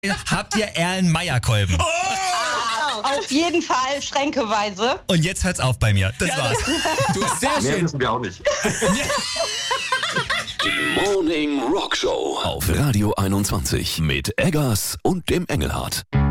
Habt ihr Erlenmeyer-Kolben? Auf jeden Fall, schränkeweise. Und jetzt hört's auf bei mir. Das war's. Du bist sehr Mehr schön. wissen wir auch nicht. Die Morning Rock Show auf Radio 21 mit Eggers und dem Engelhardt.